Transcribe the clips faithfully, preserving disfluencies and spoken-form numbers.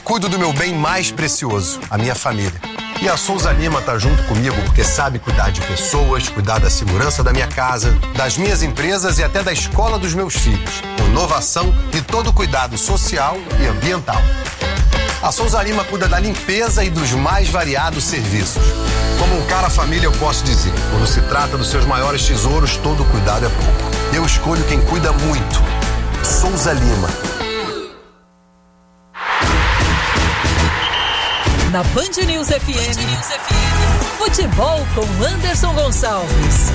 cuido do meu bem mais precioso, a minha família. E a Souza Lima tá junto comigo porque sabe cuidar de pessoas, cuidar da segurança da minha casa, das minhas empresas e até da escola dos meus filhos. Com inovação e todo cuidado social e ambiental. A Souza Lima cuida da limpeza e dos mais variados serviços. Como um cara família, eu posso dizer, quando se trata dos seus maiores tesouros, todo cuidado é pouco. Eu escolho quem cuida muito. Souza Lima. Na Band News F M, Band News F M, futebol com Anderson Gonçalves.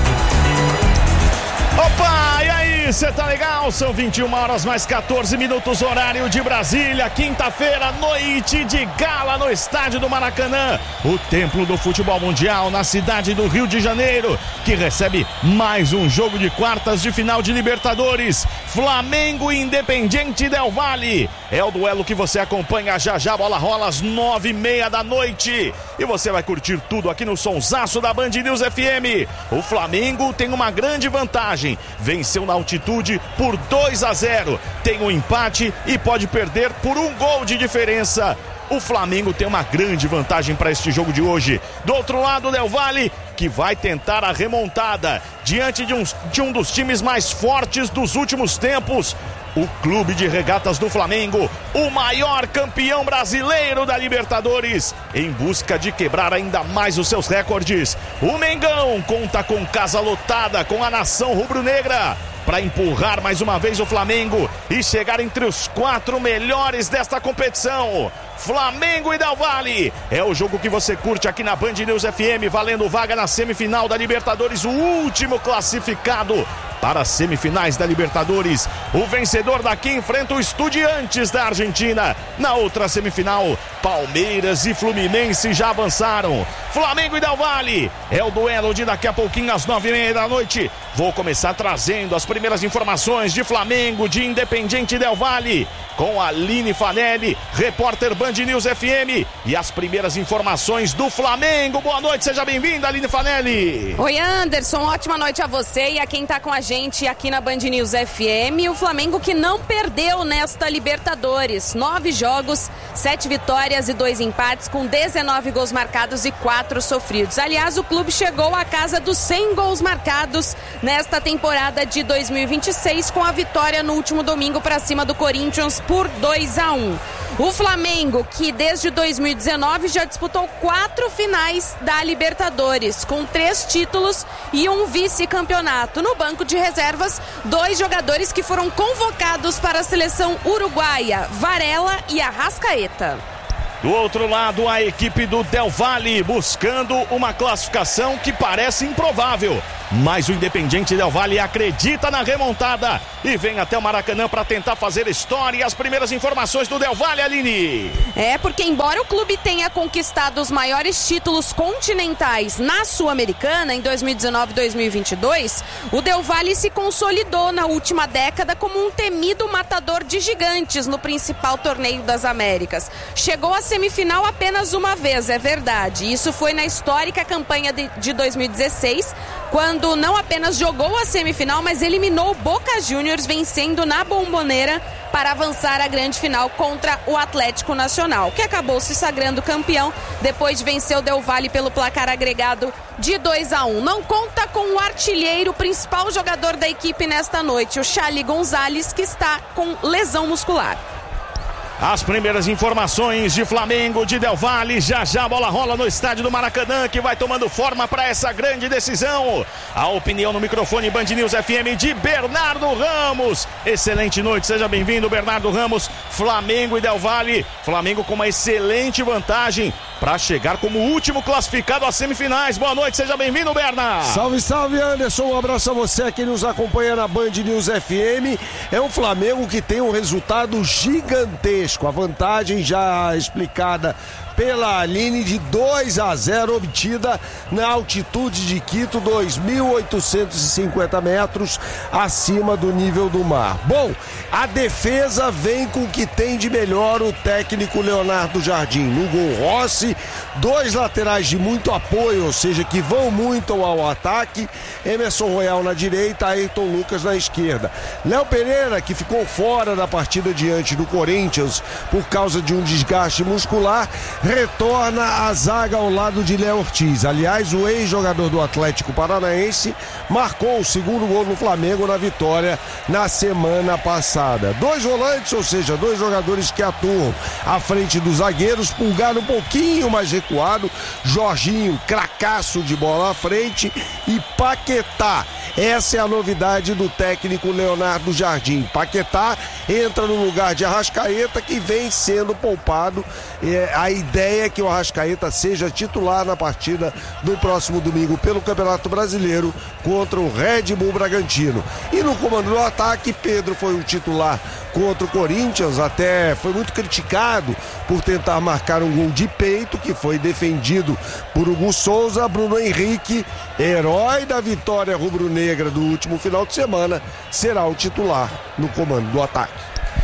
Opa, e aí, cê tá legal? São vinte e uma horas mais quatorze minutos, horário de Brasília, quinta-feira, noite de gala no estádio do Maracanã, o templo do futebol mundial na cidade do Rio de Janeiro, que recebe mais um jogo de quartas de final de Libertadores, Flamengo e Independiente Del Valle. É o duelo que você acompanha já já, bola rola às nove e meia da noite. E você vai curtir tudo aqui no sonsaço da Band News F M. O Flamengo tem uma grande vantagem. Venceu na altitude por dois a zero. Tem um empate e pode perder por um gol de diferença. O Flamengo tem uma grande vantagem para este jogo de hoje. Do outro lado, o Del Valle, que vai tentar a remontada diante de um, de um dos times mais fortes dos últimos tempos. O Clube de Regatas do Flamengo, o maior campeão brasileiro da Libertadores, em busca de quebrar ainda mais os seus recordes. O Mengão conta com casa lotada com a nação rubro-negra para empurrar mais uma vez o Flamengo e chegar entre os quatro melhores desta competição. Flamengo e Del Valle é o jogo que você curte aqui na Band News F M, valendo vaga na semifinal da Libertadores, o último classificado para as semifinais da Libertadores. O vencedor daqui enfrenta o Estudiantes da Argentina. Na outra semifinal, Palmeiras e Fluminense já avançaram. Flamengo e Del Valle é o duelo de daqui a pouquinho às nove e meia da noite. Vou começar trazendo as primeiras informações de Flamengo, de Independiente Del Valle, com a Aline Fanelli, repórter Band News F M, e as primeiras informações do Flamengo. Boa noite, seja bem-vinda, Aline Fanelli. Oi, Anderson, ótima noite a você e a quem tá com a gente aqui na Band News F M. O Flamengo que não perdeu nesta Libertadores. Nove jogos, sete vitórias e dois empates, com dezenove gols marcados e quatro sofridos. Aliás, o clube chegou à casa dos cem gols marcados nesta temporada de dois mil e vinte e seis, com a vitória no último domingo para cima do Corinthians por dois a um. O Flamengo, que desde dois mil e dezenove já disputou quatro finais da Libertadores, com três títulos e um vice-campeonato. No banco de reservas, dois jogadores que foram convocados para a seleção uruguaia, Varela e Arrascaeta. Do outro lado, a equipe do Del Valle buscando uma classificação que parece improvável. Mas o Independiente Del Valle acredita na remontada e vem até o Maracanã para tentar fazer história. E as primeiras informações do Del Valle, Aline. É, porque embora o clube tenha conquistado os maiores títulos continentais na Sul-Americana em dois mil e dezenove e dois mil e vinte e dois, o Del Valle se consolidou na última década como um temido matador de gigantes no principal torneio das Américas. Chegou à semifinal apenas uma vez, é verdade. Isso foi na histórica campanha de, de dois mil e dezesseis, quando não apenas jogou a semifinal, mas eliminou o Boca Juniors, vencendo na Bombonera para avançar à grande final contra o Atlético Nacional, que acabou se sagrando campeão depois de vencer o Del Valle pelo placar agregado de dois a um. Não conta com o artilheiro, o principal jogador da equipe nesta noite, o Charly González, que está com lesão muscular. As primeiras informações de Flamengo, de Del Valle, já já a bola rola no estádio do Maracanã, que vai tomando forma para essa grande decisão. A opinião no microfone Band News F M de Bernardo Ramos. Excelente noite, seja bem-vindo, Bernardo Ramos. Flamengo e Del Valle, Flamengo com uma excelente vantagem para chegar como último classificado às semifinais. Boa noite, seja bem-vindo, Bernardo. Salve, salve, Anderson, um abraço a você que nos acompanha na Band News F M. É um Flamengo que tem um resultado gigantesco. A vantagem já explicada pela Aline de dois a zero, obtida na altitude de Quito, dois mil oitocentos e cinquenta metros acima do nível do mar. Bom, a defesa vem com o que tem de melhor o técnico Leonardo Jardim. No gol, Rossi, dois laterais de muito apoio, ou seja, que vão muito ao ataque. Emerson Royal na direita, Ayrton Lucas na esquerda. Léo Pereira, que ficou fora da partida diante do Corinthians por causa de um desgaste muscular, retorna à zaga ao lado de Léo Ortiz. Aliás, o ex-jogador do Atlético Paranaense marcou o segundo gol no Flamengo na vitória na semana passada. Dois volantes, ou seja, dois jogadores que atuam à frente dos zagueiros. Pulgar um pouquinho mais recuado, Jorginho, cracaço de bola à frente, e Paquetá. Essa é a novidade do técnico Leonardo Jardim. Paquetá entra no lugar de Arrascaeta, que vem sendo poupado. É, a ideia é que o Arrascaeta seja titular na partida do próximo domingo pelo Campeonato Brasileiro contra o Red Bull Bragantino. E no comando do ataque, Pedro foi o titular contra o Corinthians, até foi muito criticado por tentar marcar um gol de peito, que foi defendido por Hugo Souza. Bruno Henrique, herói da vitória rubro-negra do último final de semana, será o titular no comando do ataque.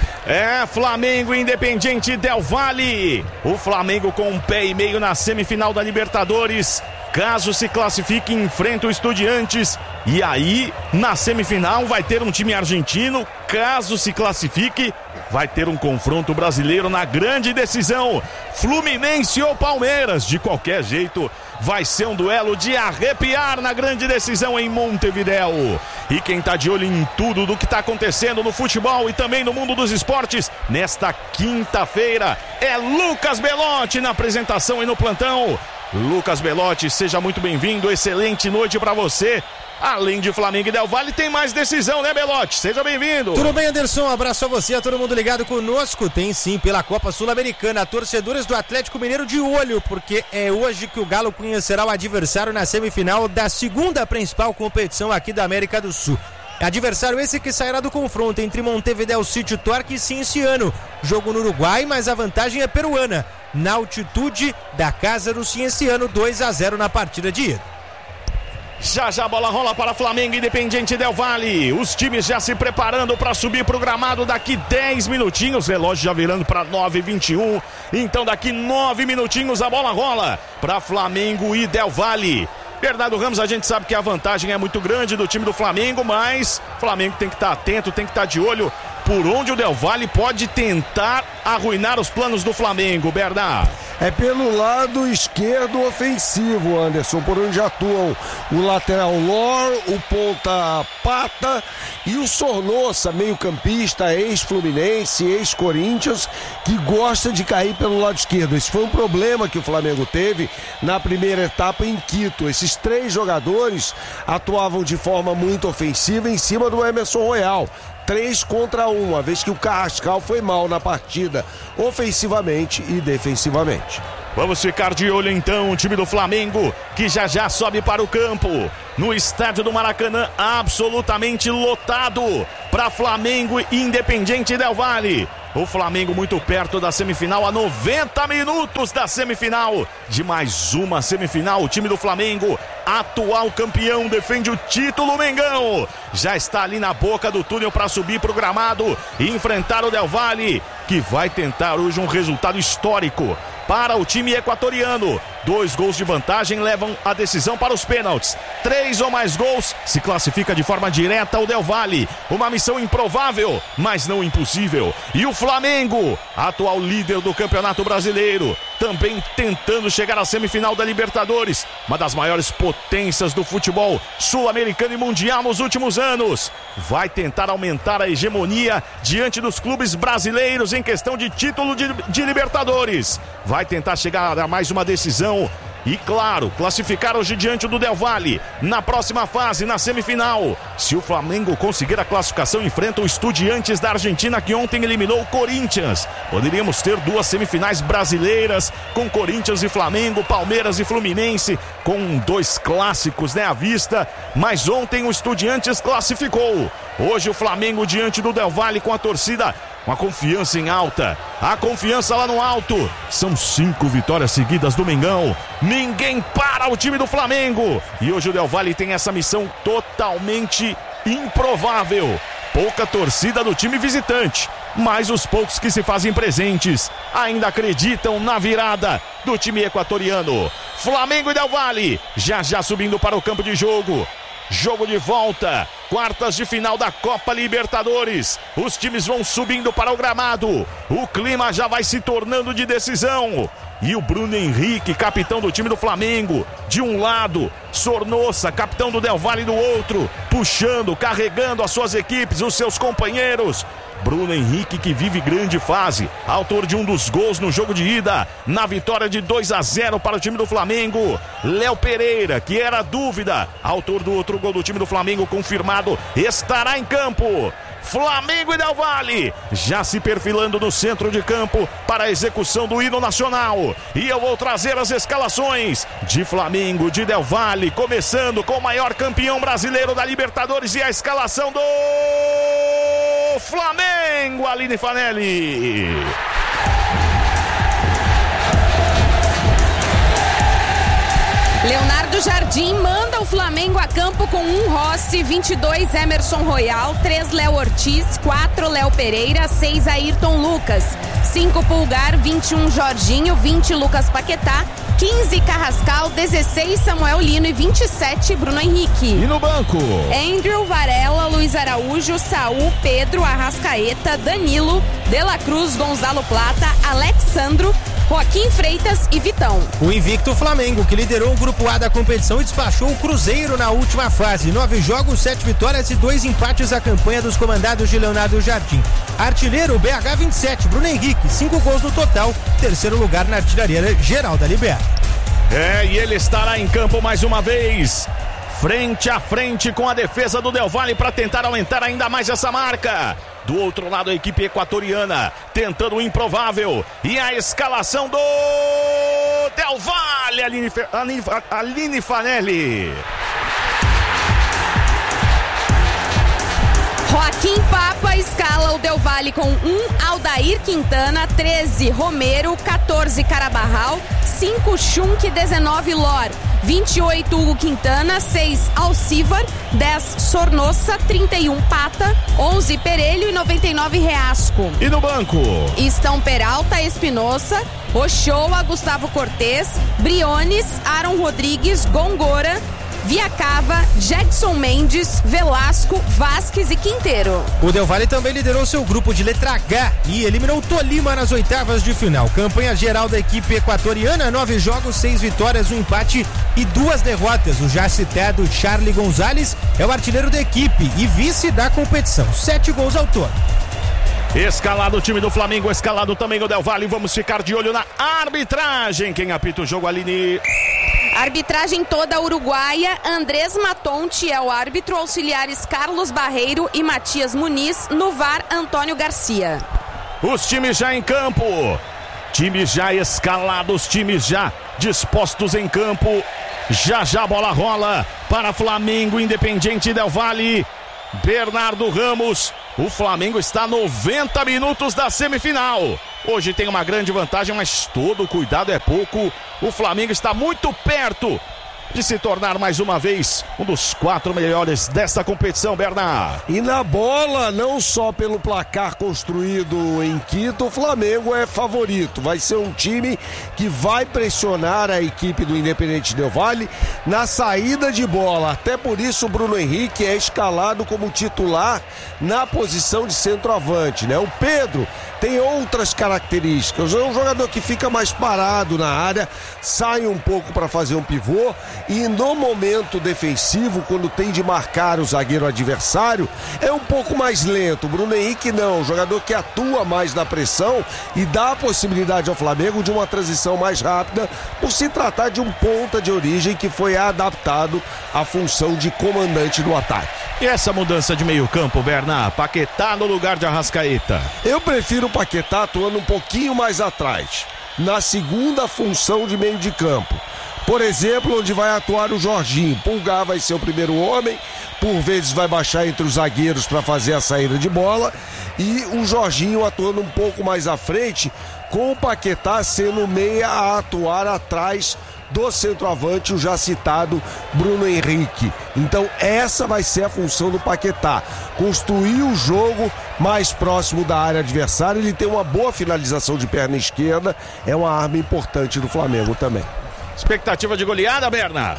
É, Flamengo e Independiente Del Valle. O Flamengo com um pé e meio na semifinal da Libertadores. Caso se classifique, enfrenta o Estudiantes. E aí, na semifinal, vai ter um time argentino. Caso se classifique, vai ter um confronto brasileiro na grande decisão. Fluminense ou Palmeiras. De qualquer jeito, vai ser um duelo de arrepiar na grande decisão em Montevidéu. E quem tá de olho em tudo do que tá acontecendo no futebol e também no mundo dos esportes, nesta quinta-feira, é Lucas Belotti na apresentação e no plantão. Lucas Belotti, seja muito bem-vindo, excelente noite pra você. Além de Flamengo e Del Valle, tem mais decisão, né, Belotti? Seja bem-vindo. Tudo bem, Anderson? Um abraço a você, a todo mundo ligado conosco. Tem sim, pela Copa Sul-Americana, torcedores do Atlético Mineiro de olho, porque é hoje que o Galo conhecerá o adversário na semifinal da segunda principal competição aqui da América do Sul. Adversário esse que sairá do confronto entre Montevidéu City Torque e Cienciano. Jogo no Uruguai, mas a vantagem é peruana. Na altitude da casa do Cienciano, dois a zero na partida de ida. Já já a bola rola para Flamengo e Independiente Del Valle. Os times já se preparando para subir pro gramado daqui dez minutinhos. Relógio já virando para nove e vinte e um. Então daqui nove minutinhos a bola rola para Flamengo e Del Valle. Bernardo Ramos, a gente sabe que a vantagem é muito grande do time do Flamengo, mas o Flamengo tem que estar atento, tem que estar de olho por onde o Del Valle pode tentar arruinar os planos do Flamengo, Bernardo. É pelo lado esquerdo ofensivo, Anderson, por onde atuam o lateral Lor, o ponta Pata e o Sornosa, meio campista, ex-Fluminense, ex-Corinthians, que gosta de cair pelo lado esquerdo. Esse foi um problema que o Flamengo teve na primeira etapa em Quito. Esses três jogadores atuavam de forma muito ofensiva em cima do Emerson Royal. Três contra um, uma vez que o Carrascal foi mal na partida, ofensivamente e defensivamente. Vamos ficar de olho então, o time do Flamengo, que já já sobe para o campo. No estádio do Maracanã, absolutamente lotado para Flamengo e Independiente Del Valle. O Flamengo muito perto da semifinal, a noventa minutos da semifinal, de mais uma semifinal. O time do Flamengo, atual campeão, defende o título Mengão. Já está ali na boca do túnel para subir para o gramado e enfrentar o Del Valle, que vai tentar hoje um resultado histórico para o time equatoriano. Dois gols de vantagem levam a decisão para os pênaltis. Três ou mais gols se classifica de forma direta o Del Valle. Uma missão improvável, mas não impossível. E o Flamengo, atual líder do Campeonato Brasileiro, também tentando chegar à semifinal da Libertadores, uma das maiores potências do futebol sul-americano e mundial nos últimos anos. Vai tentar aumentar a hegemonia diante dos clubes brasileiros em questão de título de, de Libertadores. Vai tentar chegar a mais uma decisão e, claro, classificar hoje diante do Del Valle na próxima fase, na semifinal. Se o Flamengo conseguir a classificação, enfrenta o Estudiantes da Argentina, que ontem eliminou o Corinthians. Poderíamos ter duas semifinais brasileiras com Corinthians e Flamengo, Palmeiras e Fluminense, com dois clássicos, né, à vista. Mas ontem o Estudiantes classificou. Hoje o Flamengo diante do Del Valle com a torcida, com a confiança em alta. A confiança lá no alto. São cinco vitórias seguidas do Mengão. Ninguém para o time do Flamengo. E hoje o Del Valle tem essa missão totalmente improvável. Pouca torcida do time visitante, mas os poucos que se fazem presentes ainda acreditam na virada do time equatoriano. Flamengo e Del Valle já já subindo para o campo de jogo. Jogo de volta, quartas de final da Copa Libertadores. Os times vão subindo para o gramado. O clima já vai se tornando de decisão. E o Bruno Henrique, capitão do time do Flamengo, de um lado, Sornosa, capitão do Del Valle do outro, puxando, carregando as suas equipes, os seus companheiros. Bruno Henrique, que vive grande fase, autor de um dos gols no jogo de ida, na vitória de dois a zero para o time do Flamengo. Léo Pereira, que era dúvida, autor do outro gol do time do Flamengo, confirmado, estará em campo. Flamengo e Del Valle já se perfilando no centro de campo para a execução do hino nacional. E eu vou trazer as escalações de Flamengo, de Del Valle, começando com o maior campeão brasileiro da Libertadores e a escalação do Flamengo, Aline Fanelli. Leonardo Jardim manda o Flamengo a campo com um Rossi, vinte e dois Emerson Royal, três Léo Ortiz, quatro Léo Pereira, seis Ayrton Lucas, cinco Pulgar, vinte e um Jorginho, vinte Lucas Paquetá, quinze Carrascal, dezesseis Samuel Lino e vinte e sete Bruno Henrique. E no banco? Andrew, Varela, Luiz Araújo, Saul, Pedro, Arrascaeta, Danilo, De La Cruz, Gonzalo Plata, Alexandro, Joaquim Freitas e Vitão. O invicto Flamengo, que liderou o grupo A da competição e despachou o Cruzeiro na última fase. Nove jogos, sete vitórias e dois empates a campanha dos comandados de Leonardo Jardim. Artilheiro B H vinte e sete, Bruno Henrique, cinco gols no total. Terceiro lugar na artilharia geral da Liberta. É, e ele estará em campo mais uma vez, frente a frente com a defesa do Del Valle para tentar aumentar ainda mais essa marca. Do outro lado, a equipe equatoriana tentando o improvável. E a escalação do Del Valle, Aline, Aline, Aline Fanelli. Joaquim Papa escala o Del Valle com um Aldair Quintana, treze Romero, quatorze Carabarral, cinco Schunk, dezenove Lor, vinte e oito Hugo Quintana, seis Alcivar, dez Sornosa, trinta e um Pata, onze Perelho e noventa e nove Reasco. E no banco? Estão Peralta, Espinosa, Ochoa, Gustavo Cortez, Briones, Aaron Rodrigues, Gongora, Viacava, Jackson Mendes, Velasco, Vasquez e Quinteiro. O Del Valle também liderou seu grupo de letra H e eliminou o Tolima nas oitavas de final. Campanha geral da equipe equatoriana, nove jogos, seis vitórias, um empate e duas derrotas. O já citado Charlie Gonzalez é o artilheiro da equipe e vice da competição, sete gols ao todo. Escalado o time do Flamengo, escalado também o Del Valle. Vamos ficar de olho na arbitragem. Quem apita o jogo, Aline? Arbitragem toda uruguaia. Andrés Matonte é o árbitro, auxiliares Carlos Barreiro e Matias Muniz. No V A R, Antônio Garcia. Os times já em campo, times já escalados, times já dispostos em campo. Já já a bola rola para Flamengo, Independiente Del Valle. Bernardo Ramos, o Flamengo está a noventa minutos da semifinal. Hoje tem uma grande vantagem, mas todo cuidado é pouco. O Flamengo está muito perto de se tornar mais uma vez um dos quatro melhores dessa competição, Bernard. E na bola, não só pelo placar construído em Quito, o Flamengo é favorito. Vai ser um time que vai pressionar a equipe do Independiente Del Valle na saída de bola. Até por isso o Bruno Henrique é escalado como titular na posição de centroavante, né? O Pedro tem outras características. É um jogador que fica mais parado na área, sai um pouco para fazer um pivô e no momento defensivo, quando tem de marcar o zagueiro adversário, é um pouco mais lento. O Bruno Henrique não, um jogador que atua mais na pressão e dá a possibilidade ao Flamengo de uma transição mais rápida, por se tratar de um ponta de origem que foi adaptado à função de comandante do ataque. E essa mudança de meio campo, Berna? Paquetá no lugar de Arrascaeta. Eu prefiro o Paquetá atuando um pouquinho mais atrás, na segunda função de meio de campo. Por exemplo, onde vai atuar o Jorginho. Pulgar vai ser o primeiro homem, por vezes vai baixar entre os zagueiros para fazer a saída de bola, e o Jorginho atuando um pouco mais à frente, com o Paquetá sendo meia a atuar atrás do centroavante, o já citado Bruno Henrique. Então essa vai ser a função do Paquetá, construir o jogo mais próximo da área adversária. Ele tem uma boa finalização de perna esquerda, é uma arma importante do Flamengo também. Expectativa de goleada, Berna?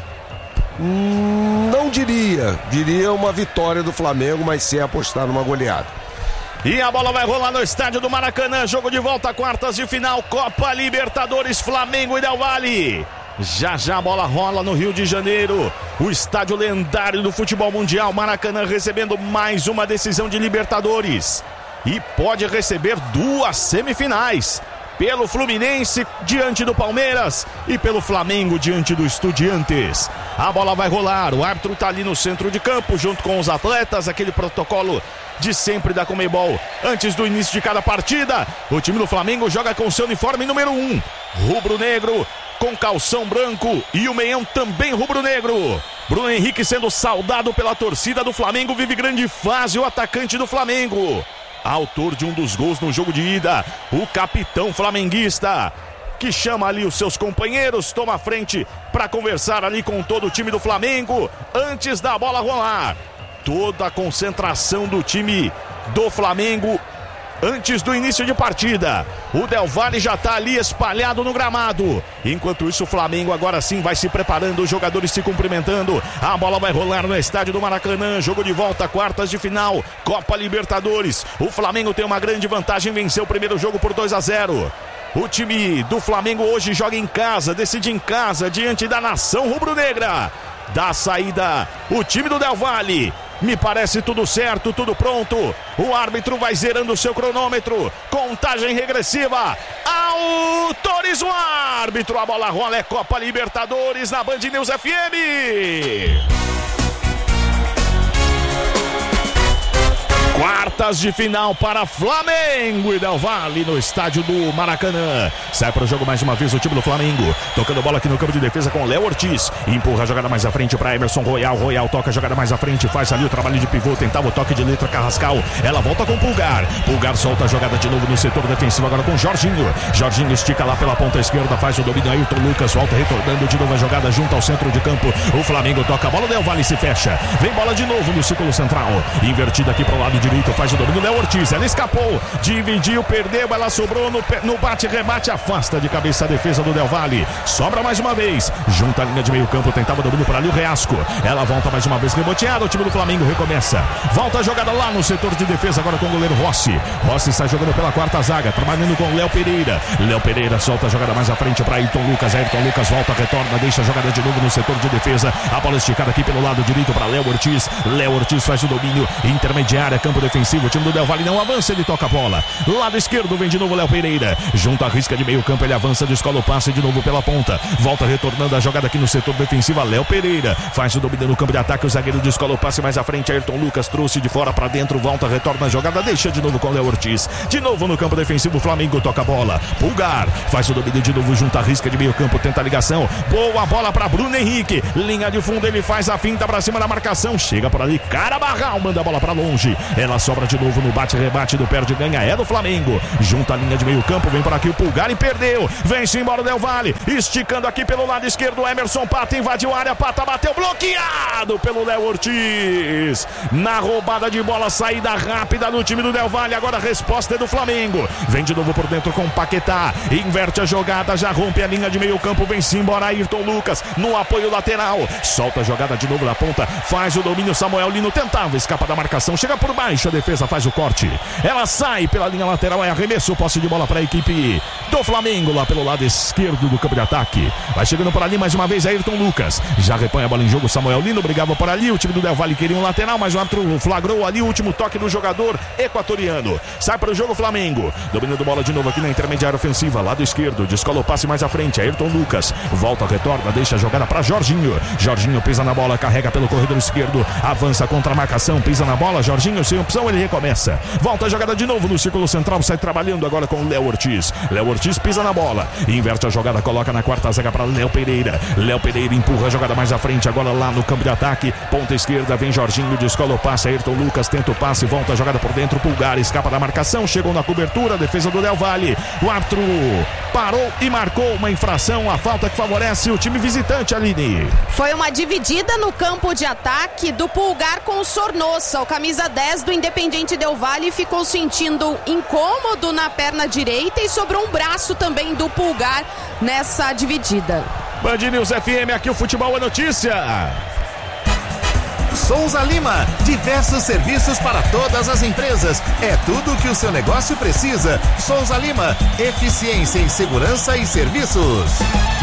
Hum, não diria, diria uma vitória do Flamengo, mas sem apostar numa goleada. E a bola vai rolar no estádio do Maracanã, jogo de volta, quartas de final, Copa Libertadores, Flamengo e Del Valle. Já já a bola rola no Rio de Janeiro, o estádio lendário do futebol mundial, Maracanã recebendo mais uma decisão de Libertadores. E pode receber duas semifinais, pelo Fluminense diante do Palmeiras e pelo Flamengo diante do Estudiantes. A bola vai rolar, o árbitro está ali no centro de campo junto com os atletas, aquele protocolo de sempre da Conmebol. Antes do início de cada partida, o time do Flamengo joga com seu uniforme número um, rubro-negro, com calção branco, e o meião também rubro-negro. Bruno Henrique sendo saudado pela torcida do Flamengo, vive grande fase o atacante do Flamengo. Autor de um dos gols no jogo de ida, o capitão flamenguista, que chama ali os seus companheiros, toma a frente para conversar ali com todo o time do Flamengo, antes da bola rolar. Toda a concentração do time do Flamengo antes do início de partida. O Del Valle já está ali espalhado no gramado. Enquanto isso, o Flamengo agora sim vai se preparando, os jogadores se cumprimentando. A bola vai rolar no estádio do Maracanã. Jogo de volta, quartas de final, Copa Libertadores. O Flamengo tem uma grande vantagem, venceu o primeiro jogo por dois a zero. O time do Flamengo hoje joga em casa, decide em casa, diante da nação rubro-negra. Dá saída o time do Del Valle. Me parece tudo certo, tudo pronto. O árbitro vai zerando o seu cronômetro. Contagem regressiva. Autoriza o árbitro. A bola rola, é Copa Libertadores na Band News F M. Quartas de final para Flamengo e Del Valle no estádio do Maracanã. Sai para o jogo mais uma vez o time do Flamengo. Tocando bola aqui no campo de defesa com Léo Ortiz. Empurra a jogada mais à frente para Emerson Royal. Royal toca a jogada mais à frente. Faz ali o trabalho de pivô. Tentava o toque de letra Carrascal. Ela volta com Pulgar. Pulgar solta a jogada de novo no setor defensivo agora com Jorginho. Jorginho estica lá pela ponta esquerda. Faz o domínio. Ayrton Lucas volta retornando de novo a jogada junto ao centro de campo. O Flamengo toca a bola. Del Valle se fecha. Vem bola de novo no círculo central. Invertida aqui para o lado direito. Faz o domínio, Léo Ortiz, ela escapou, dividiu, perdeu, ela sobrou no, no bate-rebate, afasta de cabeça a defesa do Del Valle, sobra mais uma vez, junta a linha de meio campo, tentava o domínio para ali o Reasco, ela volta mais uma vez, reboteada, o time do Flamengo recomeça, volta a jogada lá no setor de defesa, agora com o goleiro Rossi, Rossi está jogando pela quarta zaga, trabalhando com o Léo Pereira, Léo Pereira solta a jogada mais à frente para Ayrton Lucas, Ayrton Lucas volta, retorna, deixa a jogada de novo no setor de defesa, a bola esticada aqui pelo lado direito para Léo Ortiz, Léo Ortiz faz o domínio, intermediária, campo defensivo, o time do Del Valle não avança, ele toca a bola. Lado esquerdo vem de novo Léo Pereira. Junto à risca de meio campo, ele avança, descola o passe de novo pela ponta. Volta retornando a jogada aqui no setor defensivo. Léo Pereira faz o domínio no campo de ataque. O zagueiro descola o passe mais à frente. Ayrton Lucas trouxe de fora para dentro. Volta, retorna a jogada, deixa de novo com Léo Ortiz. De novo no campo defensivo, o Flamengo toca a bola. Pulgar faz o domínio de novo junto à risca de meio campo. Tenta a ligação. Boa bola para Bruno Henrique. Linha de fundo, ele faz a finta para cima da marcação. Chega por ali, Carabarral manda a bola para longe. Ela sobra de novo no bate-rebate do perde ganha, é do Flamengo, junto à linha de meio campo, vem por aqui o Pulgar e perdeu, vem-se embora o Del Valle, esticando aqui pelo lado esquerdo, Emerson Pata invadiu a área, Pata bateu, bloqueado pelo Léo Ortiz, na roubada de bola, saída rápida no time do Del Valle, agora a resposta é do Flamengo, vem de novo por dentro com Paquetá, inverte a jogada, já rompe a linha de meio campo, vem-se embora Ayrton Lucas, no apoio lateral, solta a jogada de novo na ponta, faz o domínio, Samuel Lino tentava escapar da marcação, chega por baixo baixa, a defesa faz o corte. Ela sai pela linha lateral, é arremesso, posse de bola para a equipe do Flamengo, lá pelo lado esquerdo do campo de ataque. Vai chegando por ali mais uma vez Ayrton Lucas. Já repõe a bola em jogo, Samuel Lino brigava por ali. O time do Del Valle queria um lateral, mas o árbitro flagrou ali o último toque do jogador equatoriano. Sai para o jogo Flamengo. Dominando bola de novo aqui na intermediária ofensiva, lado esquerdo. Descola o passe mais à frente. Ayrton Lucas volta, retorna, deixa a jogada para Jorginho. Jorginho pisa na bola, carrega pelo corredor esquerdo. Avança contra a marcação, pisa na bola. Jorginho sem opção, ele recomeça. Volta a jogada de novo no círculo central. Sai trabalhando agora com o Léo Ortiz. Léo Ortiz pisa na bola, inverte a jogada, coloca na quarta zaga para Léo Pereira. Léo Pereira empurra a jogada mais à frente, agora lá no campo de ataque. Ponta esquerda, vem Jorginho, descola o passe. Ayrton Lucas tenta o passe, volta a jogada por dentro. Pulgar escapa da marcação, chegou na cobertura, defesa do Del Valle. O árbitro parou e marcou uma infração, a falta que favorece o time visitante, Aline. Foi uma dividida no campo de ataque do Pulgar com o Sornosa. O camisa dez do Independiente Del Valle ficou sentindo incômodo na perna direita e sobrou um braço também do Pulgar nessa dividida. Band News F M, aqui o futebol é notícia. Souza Lima, diversos serviços para todas as empresas. É tudo o que o seu negócio precisa. Souza Lima, eficiência em segurança e serviços.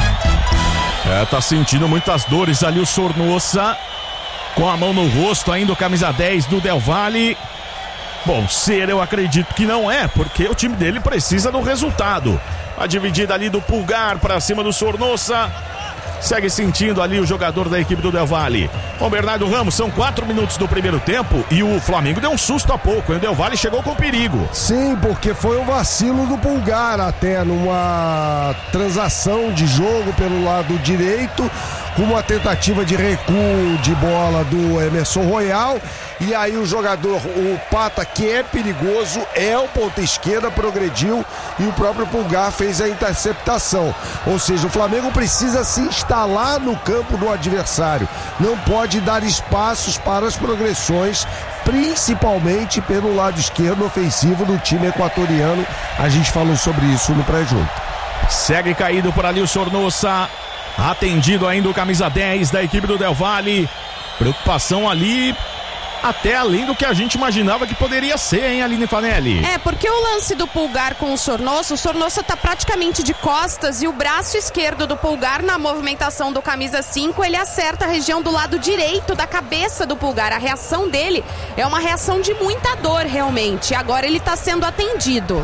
É, tá sentindo muitas dores ali o Sornosa, com a mão no rosto ainda, o camisa dez do Del Valle. Bom, ser eu acredito que não é, porque o time dele precisa do resultado. A dividida ali do Pulgar para cima do Sornosa. Segue sentindo ali o jogador da equipe do Del Valle. Bom, Bernardo Ramos, são quatro minutos do primeiro tempo e o Flamengo deu um susto há pouco. O Del Valle chegou com perigo. Sim, porque foi um vacilo do Pulgar até numa transação de jogo pelo lado direito, com uma tentativa de recuo de bola do Emerson Royal. E aí o jogador, o Pata, que é perigoso, é o ponta esquerda, progrediu e o próprio Pulgar fez a interceptação. Ou seja, o Flamengo precisa se instalar no campo do adversário. Não pode dar espaços para as progressões, principalmente pelo lado esquerdo ofensivo do time equatoriano. A gente falou sobre isso no pré-jogo. Segue caído por ali o Sornosa. Atendido ainda o camisa dez da equipe do Del Valle. Preocupação ali, até além do que a gente imaginava que poderia ser, hein, Aline Fanelli? É, porque o lance do Pulgar com o Sornosa, o Sornosa tá praticamente de costas e o braço esquerdo do Pulgar, na movimentação do camisa cinco, ele acerta a região do lado direito da cabeça do Pulgar. A reação dele é uma reação de muita dor, realmente. Agora ele tá sendo atendido.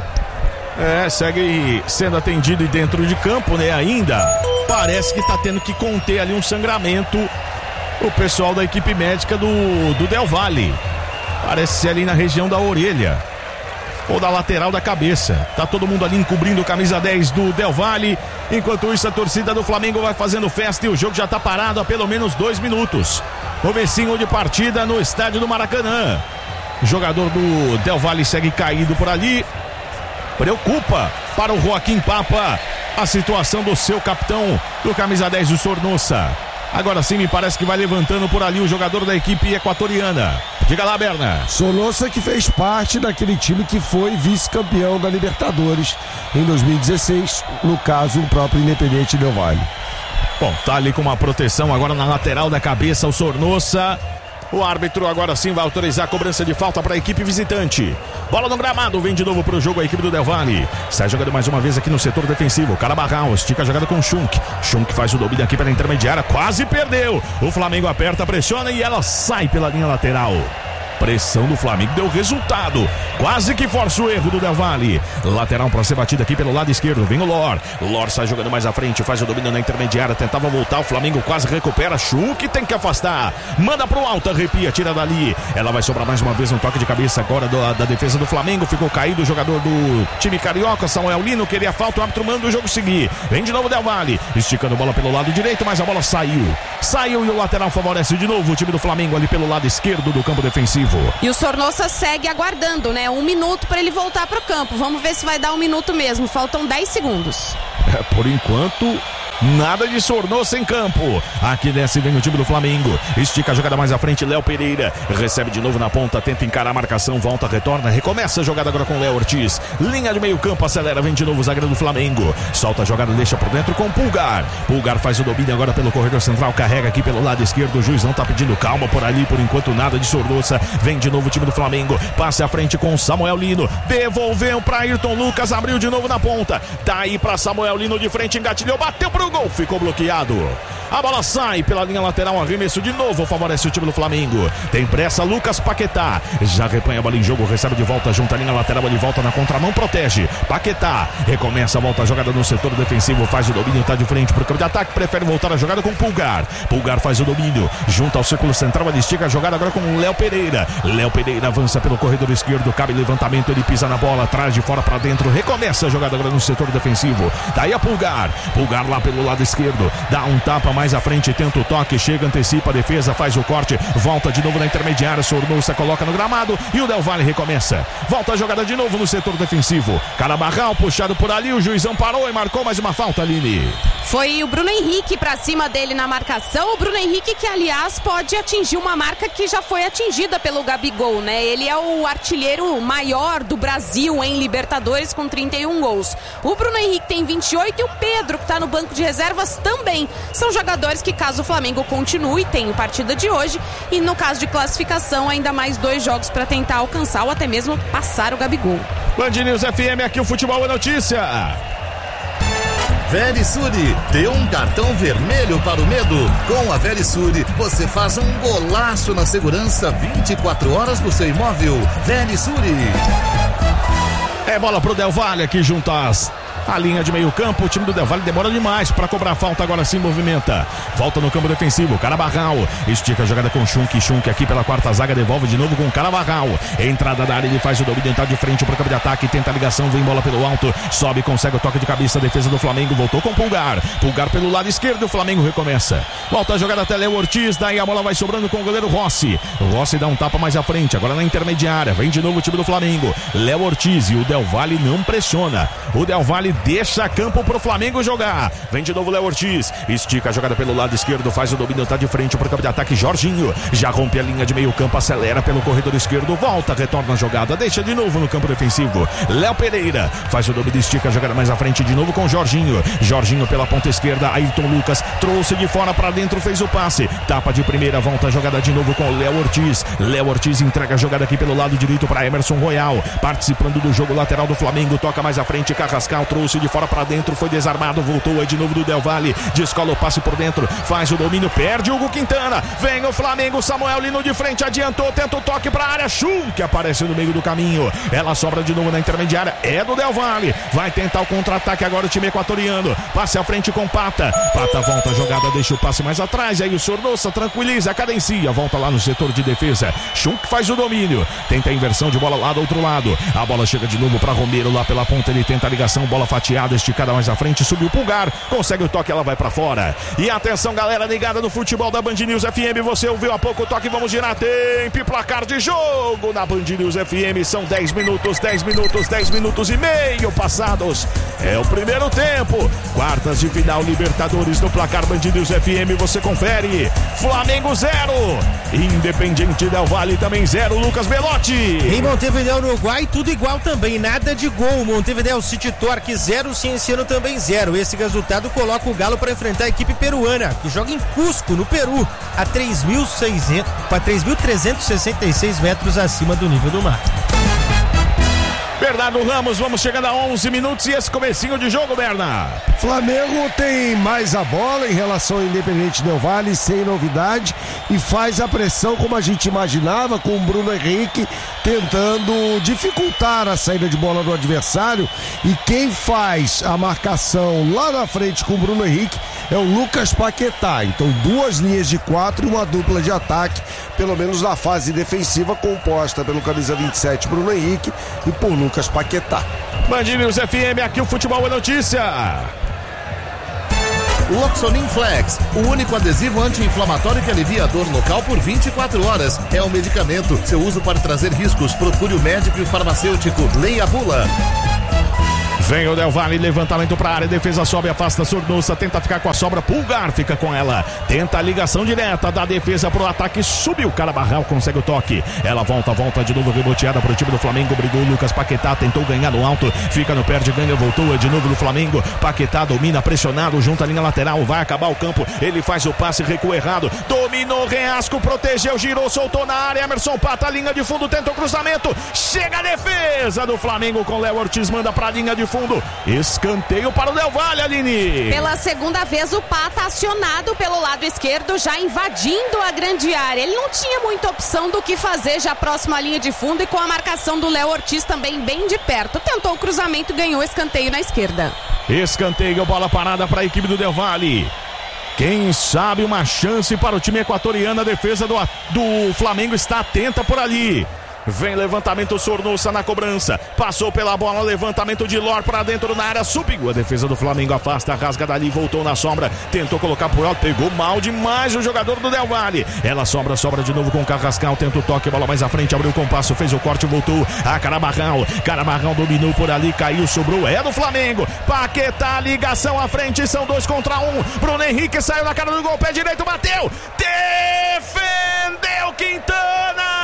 É, segue sendo atendido e dentro de campo, né, ainda. Parece que tá tendo que conter ali um sangramento o pessoal da equipe médica do, do Del Valle. Parece ser ali na região da orelha ou da lateral da cabeça. Tá todo mundo ali encobrindo o camisa dez do Del Valle. Enquanto isso, a torcida do Flamengo vai fazendo festa e o jogo já tá parado há pelo menos dois minutos. Comecinho de partida no estádio do Maracanã. O jogador do Del Valle segue caído por ali. Preocupa para o Joaquim Papa a situação do seu capitão, do camisa dez do Sornosa. Agora sim me parece que vai levantando por ali o jogador da equipe equatoriana. Diga lá, Berna. Sornosa, que fez parte daquele time que foi vice-campeão da Libertadores em dois mil e dezesseis, no caso o próprio Independiente Del Valle. Bom, tá ali com uma proteção agora na lateral da cabeça o Sornosa. O árbitro agora sim vai autorizar a cobrança de falta para a equipe visitante. Bola no gramado, vem de novo para o jogo a equipe do Del Valle. Sai jogando mais uma vez aqui no setor defensivo. Carabarral estica a jogada com o Schunk. Schunk faz o domínio aqui pela intermediária, quase perdeu. O Flamengo aperta, pressiona e ela sai pela linha lateral. Pressão do Flamengo deu resultado. Quase que força o erro do Del Valle. Lateral para ser batida aqui pelo lado esquerdo. Vem o Lor. Lor sai jogando mais à frente. Faz o domínio na intermediária. Tentava voltar. O Flamengo quase recupera. Chuk tem que afastar. Manda pro alto. Arrepia. Tira dali. Ela vai sobrar mais uma vez um toque de cabeça agora do, da defesa do Flamengo. Ficou caído o jogador do time carioca. Samuel Lino queria falta. O árbitro manda o jogo seguir. Vem de novo o Del Valle. Esticando bola pelo lado direito. Mas a bola saiu. Saiu e o lateral favorece de novo o time do Flamengo ali pelo lado esquerdo do campo defensivo. E o Sornosa segue aguardando, né? Um minuto para ele voltar pro campo. Vamos ver se vai dar um minuto mesmo. Faltam dez segundos. É, por enquanto, Nada de Sornosa em campo. Aqui desce, vem o time do Flamengo. Estica a jogada mais à frente, Léo Pereira. Recebe de novo na ponta, tenta encarar a marcação, volta, retorna, recomeça a jogada agora com Léo Ortiz. Linha de meio campo, acelera, vem de novo o zagueiro do Flamengo. Solta a jogada, deixa por dentro com Pulgar. Pulgar faz o domínio agora pelo corredor central, carrega aqui pelo lado esquerdo. O juiz não tá pedindo calma por ali, por enquanto nada de Sornosa. Vem de novo o time do Flamengo. Passe à frente com Samuel Lino. Devolveu para Ayrton Lucas, abriu de novo na ponta. Daí para Samuel Lino de frente, engatilhou, bateu pro gol, ficou bloqueado. A bola sai pela linha lateral, arremesso de novo, favorece o time do Flamengo. Tem pressa Lucas Paquetá, já repanha a bola em jogo, recebe de volta, junta a linha lateral, ele volta na contramão, protege. Paquetá, recomeça a volta, a jogada no setor defensivo, faz o domínio, tá de frente pro campo de ataque, prefere voltar a jogada com Pulgar. Pulgar faz o domínio, junta ao círculo central, ele estica a jogada agora com o Léo Pereira. Léo Pereira avança pelo corredor esquerdo, cabe levantamento, ele pisa na bola, traz de fora para dentro, recomeça a jogada agora no setor defensivo. Daí a Pulgar, Pulgar lá pelo lado esquerdo, dá um tapa mais à frente, tenta o toque, chega, antecipa a defesa, faz o corte, volta de novo na intermediária, Sornosa coloca no gramado e o Del Valle recomeça. Volta a jogada de novo no setor defensivo. Carabarral puxado por ali, o juizão parou e marcou mais uma falta, Aline. Foi o Bruno Henrique pra cima dele na marcação. O Bruno Henrique que, aliás, pode atingir uma marca que já foi atingida pelo Gabigol, né? Ele é o artilheiro maior do Brasil em Libertadores com trinta e um gols. O Bruno Henrique tem vinte e oito e o Pedro, que tá no banco de reservas, também. São jogadores que, caso o Flamengo continue, tem a partida de hoje e no caso de classificação, ainda mais dois jogos para tentar alcançar ou até mesmo passar o Gabigol. Band News F M, aqui o Futebol é Notícia. Verisure, dê um cartão vermelho para o medo. Com a Verisure, você faz um golaço na segurança vinte e quatro horas do seu imóvel. Verisure. É bola pro Del Valle aqui junto às a linha de meio campo, o time do Del Valle demora demais para cobrar falta, agora sim movimenta, volta no campo defensivo, Carabarral, estica a jogada com Schunk, Schunk aqui pela quarta zaga, devolve de novo com Carabarral, entrada da área, ele faz o domínio, tá de frente pro campo de ataque, tenta a ligação, vem bola pelo alto, sobe, consegue o toque de cabeça, defesa do Flamengo, voltou com Pulgar, Pulgar pelo lado esquerdo, o Flamengo recomeça, volta a jogada até Léo Ortiz, daí a bola vai sobrando com o goleiro Rossi, Rossi dá um tapa mais à frente, agora na intermediária, vem de novo o time do Flamengo, Léo Ortiz e o Del Valle não pressiona, o Del Valle deixa campo pro Flamengo jogar. Vem de novo Léo Ortiz, estica a jogada pelo lado esquerdo, faz o domínio, tá de frente pro campo de ataque, Jorginho, já rompe a linha de meio campo, acelera pelo corredor esquerdo, volta, retorna a jogada, deixa de novo no campo defensivo, Léo Pereira, faz o domínio, estica a jogada mais à frente de novo com Jorginho, Jorginho pela ponta esquerda, Ayrton Lucas, trouxe de fora pra dentro, fez o passe, tapa de primeira, volta a jogada de novo com Léo Ortiz, Léo Ortiz entrega a jogada aqui pelo lado direito pra Emerson Royal, participando do jogo lateral do Flamengo, toca mais à frente, Carrascal trouxe de fora para dentro, foi desarmado, voltou aí de novo do Del Valle, descola o passe por dentro, faz o domínio, perde Hugo Quintana, vem o Flamengo, Samuel Lino de frente, adiantou, tenta o toque para a área, Schum, que aparece no meio do caminho, ela sobra de novo na intermediária, é do Del Valle, vai tentar o contra-ataque agora o time equatoriano, passe à frente com Pata, Pata volta a jogada, deixa o passe mais atrás, aí o Sornosa tranquiliza, cadencia, volta lá no setor de defesa, Schum que faz o domínio, tenta a inversão de bola lá do outro lado, a bola chega de novo para Romero lá pela ponta, ele tenta a ligação, bola fatiada, esticada mais à frente, subiu o Pulgar, consegue o toque, ela vai pra fora. E atenção, galera ligada no futebol da Band News F M, você ouviu há pouco o toque, vamos girar tempo e placar de jogo na Band News F M, são dez minutos, dez minutos, dez minutos e meio passados. É o primeiro tempo, quartas de final Libertadores no placar Band News F M, você confere. Flamengo zero, Independiente Del Valle também zero, Lucas Belotti. Em Montevideo, no Uruguai, tudo igual também, nada de gol. Montevideo City Torque zero, Cienciano também zero. Esse resultado coloca o Galo para enfrentar a equipe peruana, que joga em Cusco, no Peru, a três mil trezentos e sessenta e seis metros acima do nível do mar. Bernardo Ramos, vamos chegando a onze minutos e esse comecinho de jogo, Berna. Flamengo tem mais a bola em relação ao Independiente Del Valle, sem novidade, e faz a pressão como a gente imaginava, com o Bruno Henrique tentando dificultar a saída de bola do adversário, e quem faz a marcação lá na frente com o Bruno Henrique é o Lucas Paquetá. Então duas linhas de quatro e uma dupla de ataque, pelo menos na fase defensiva, composta pelo camisa vinte e sete Bruno Henrique e por Lucas Paquetá. Band News F M, aqui o futebol é notícia. Loxonin Flex, o único adesivo anti-inflamatório que alivia a dor local por vinte e quatro horas. É um medicamento. Seu uso pode trazer riscos. Procure o médico e o farmacêutico. Leia a bula. Vem o Del Valle, levantamento pra área, defesa sobe, afasta Sornosa, tenta ficar com a sobra, Pulgar fica com ela, tenta a ligação direta da defesa pro ataque, subiu, Carabarral consegue o toque, ela volta, volta de novo, reboteada pro time do Flamengo, brigou o Lucas Paquetá, tentou ganhar no alto, fica no perde, ganha, voltou de novo no Flamengo, Paquetá domina, pressionado, junto à linha lateral, vai acabar o campo, ele faz o passe, recua errado, dominou, Reasco, protegeu, girou, soltou na área, Emerson Pata, linha de fundo, tentou cruzamento, chega a defesa do Flamengo com Léo Ortiz, manda pra linha de fundo, escanteio para o Del Valle, Aline. Pela segunda vez o Pata acionado pelo lado esquerdo, já invadindo a grande área, ele não tinha muita opção do que fazer já próximo à linha de fundo e com a marcação do Léo Ortiz também bem de perto, tentou o cruzamento e ganhou escanteio na esquerda. Escanteio, bola parada para a equipe do Del Valle. Quem sabe uma chance para o time equatoriano, a defesa do, do Flamengo está atenta por ali. Vem levantamento, Sornosa na cobrança, passou pela bola, levantamento de Lor para dentro da área, subiu, a defesa do Flamengo afasta, rasga dali, voltou na sombra, tentou colocar por alto, pegou mal demais o jogador do Del Valle, ela sobra, sobra de novo com o Carrascal, tenta o toque, bola mais à frente, abriu o compasso, fez o corte, voltou a Carabarral, Carabarral dominou por ali, caiu, sobrou, é do Flamengo, Paquetá, ligação à frente, são dois contra um, Bruno Henrique saiu na cara do gol, pé direito, bateu, defendeu Quintana!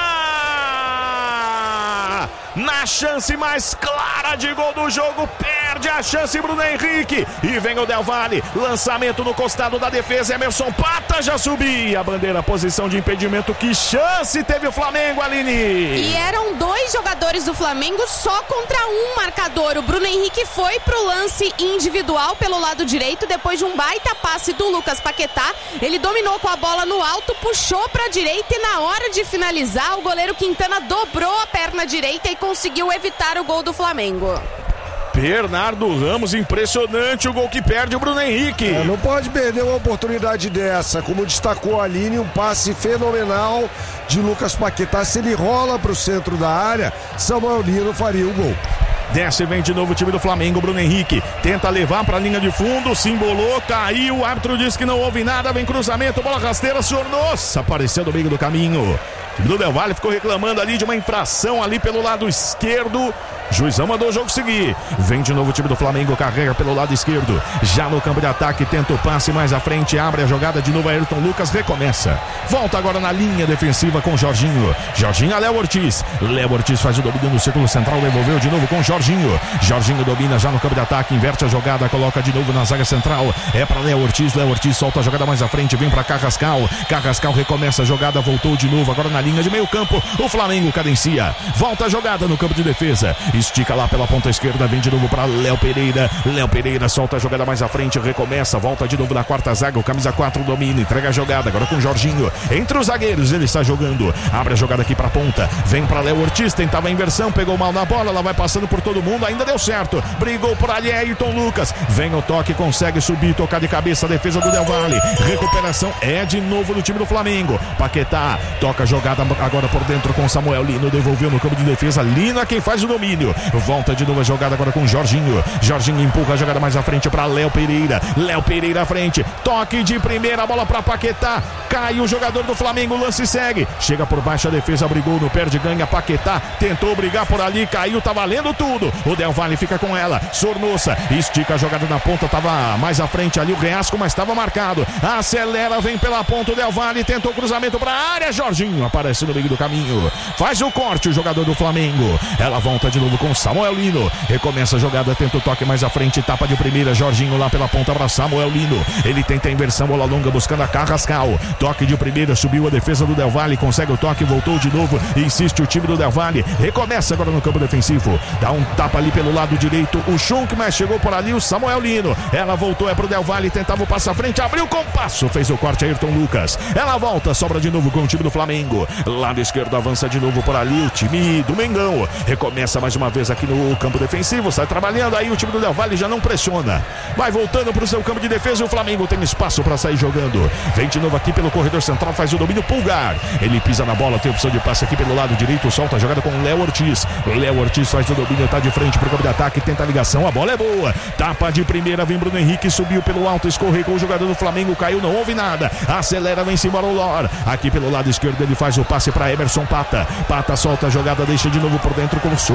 Na chance mais clara de gol do jogo, perde a chance Bruno Henrique, e vem o Del Valle, lançamento no costado da defesa, Emerson Pata já subia, a bandeira, posição de impedimento, que chance teve o Flamengo, Aline? E eram dois jogadores do Flamengo só contra um marcador, o Bruno Henrique foi pro lance individual pelo lado direito, depois de um baita passe do Lucas Paquetá, ele dominou com a bola no alto, puxou pra direita e na hora de finalizar, o goleiro Quintana dobrou a perna direita e conseguiu evitar o gol do Flamengo. Bernardo Ramos, impressionante o gol que perde o Bruno Henrique. É, não pode perder uma oportunidade dessa, como destacou a Aline, um passe fenomenal de Lucas Paquetá, se ele rola para o centro da área, Samuel Lino faria o gol. Desce, vem de novo o time do Flamengo, Bruno Henrique tenta levar para a linha de fundo, se embolou, caiu, o árbitro diz que não houve nada, vem cruzamento, bola rasteira, Sornosa apareceu no meio do caminho. O time do Del Valle ficou reclamando ali de uma infração ali pelo lado esquerdo, juizão mandou o jogo seguir, vem de novo o time do Flamengo, carrega pelo lado esquerdo, já no campo de ataque, tenta o passe mais à frente, abre a jogada de novo, Ayrton Lucas recomeça, volta agora na linha defensiva com Jorginho, Jorginho a Léo Ortiz, Léo Ortiz faz o domínio no círculo central, devolveu de novo com Jorginho, Jorginho domina já no campo de ataque, inverte a jogada, coloca de novo na zaga central, é para Léo Ortiz, Léo Ortiz solta a jogada mais à frente, vem para Carrascal, Carrascal recomeça a jogada, voltou de novo, agora na linha de meio campo, o Flamengo cadencia, volta a jogada no campo de defesa, estica lá pela ponta esquerda, vem de novo para Léo Pereira, Léo Pereira solta a jogada mais à frente, recomeça, volta de novo na quarta zaga, o camisa quatro domina, entrega a jogada, agora com Jorginho, entre os zagueiros, ele está jogando, abre a jogada aqui para a ponta, vem para Léo Ortiz, tentava a inversão, pegou mal na bola, ela vai passando por todo mundo, ainda deu certo, brigou por ali Ayrton Lucas, vem o toque, consegue subir, tocar de cabeça, a defesa do Del Valle, recuperação é de novo do time do Flamengo, Paquetá, toca a jogada agora por dentro com Samuel Lino, devolveu no campo de defesa, Lino é quem faz o domínio, volta de novo a jogada agora com Jorginho, Jorginho empurra a jogada mais à frente para Léo Pereira, Léo Pereira à frente, toque de primeira, bola para Paquetá, cai o jogador do Flamengo, o lance segue, chega por baixo a defesa, brigou no perde, ganha Paquetá, tentou brigar por ali, caiu, tá valendo tudo, o Del Valle fica com ela, Sornosa, estica a jogada na ponta, tava mais à frente ali o Reasco, mas estava marcado, acelera, vem pela ponta o Del Valle, tentou o cruzamento para a área, Jorginho aparece no meio do caminho, faz o corte o jogador do Flamengo, ela volta de novo com Samuel Lino, recomeça a jogada, tenta o toque mais à frente, tapa de primeira, Jorginho lá pela ponta para Samuel Lino, ele tenta a inversão, bola longa buscando a Carrascal, toque de primeira, subiu a defesa do Del Valle, consegue o toque, voltou de novo, insiste o time do Del Valle, recomeça agora no campo defensivo, dá um tapa ali pelo lado direito, o Schunk, mas chegou por ali o Samuel Lino, ela voltou, é pro Del Valle, tentava o passo à frente, abriu o compasso, fez o corte Ayrton Lucas, ela volta, sobra de novo com o time do Flamengo, lado esquerdo avança de novo por ali o time do Mengão, recomeça mais uma vez aqui no campo defensivo, sai trabalhando, aí o time do Del Valle já não pressiona, vai voltando pro seu campo de defesa e o Flamengo tem espaço para sair jogando, vem de novo aqui pelo corredor central, faz o domínio Pulgar, ele pisa na bola, tem opção de passe aqui pelo lado direito, solta a jogada com o Léo Ortiz, Léo Ortiz faz o domínio, tá de frente pro campo de ataque, tenta a ligação, a bola é boa, tapa de primeira, vem Bruno Henrique, subiu pelo alto, escorregou o jogador do Flamengo, caiu, não houve nada, acelera, vem embora o Lor, aqui pelo lado esquerdo ele faz o passe para Emerson Pata, Pata solta a jogada, deixa de novo por dentro com o Sornosa,